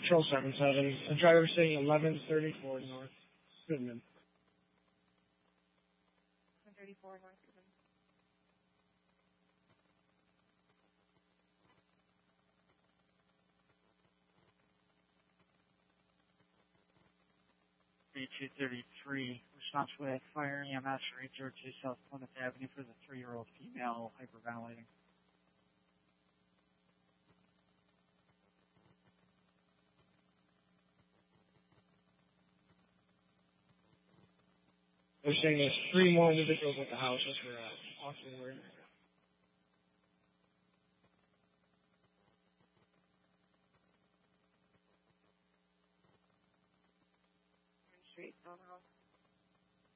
Control 77. The driver saying 1134 North Goodman. 134 North Goodman. B233, response with Fire EMS for 802 South Plymouth Avenue for the 3-year-old female hyperventilating. They're saying there's 3 more individuals at the house. That's where Austin were.